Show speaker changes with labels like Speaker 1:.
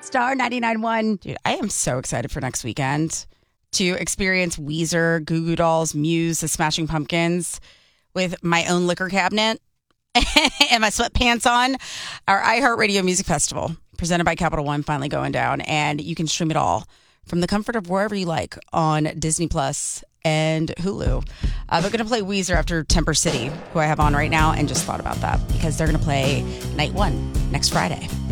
Speaker 1: Star 99.1.
Speaker 2: Dude, I am so excited for next weekend to experience Weezer, Goo Goo Dolls, Muse, the Smashing Pumpkins with my own liquor cabinet and my sweatpants on. Our iHeartRadio Music Festival, presented by Capital One, finally going down. And you can stream it all from the comfort of wherever you like on Disney Plus and Hulu. They're going to play Weezer after Temper City, who I have on right now, and just thought about that because they're going to play night one next Friday.